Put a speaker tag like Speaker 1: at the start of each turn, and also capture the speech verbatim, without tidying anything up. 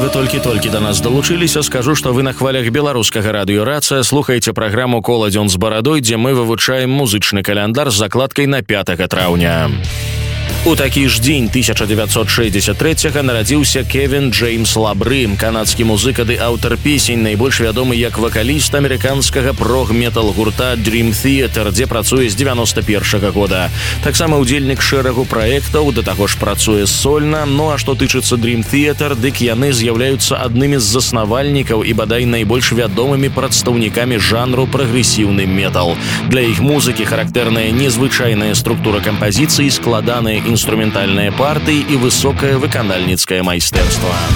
Speaker 1: вы толькі-толькі да нас далучыліся, скажу, што вы на хвалях беларускага радыё-рацыя слухаеце праграму «Кола дзён з барадой», дзе мы вывучаем музычны каляндар з закладкай на пятага траўня. У такі ж дзень тысяча дзевяцьсот шэсцьдзесят трэцяга нарадзіўся Кевін Джеймс Лабры, канадскі музыка ды аўтар песень, найбольш вядомы як вакаліст амерыканскага прог-метал гурта Dream Theater, дзе працуе з дзевяноста першага года. Таксама ўдзельнік шэрагу праектаў, да таго ж працуе сольна. Ну а што тычыцца Dream Theater, дык яны з'яўляюцца аднымі з заснавальнікаў і бадай найбольш вядомымі прадстаўнікамі жанру прагрэсіўны метал. Для іх музыкі характэрная незвычайная структура кампазіцыі, складаныя інструментальныя партыі і высокае выканальніцкае майстэрства.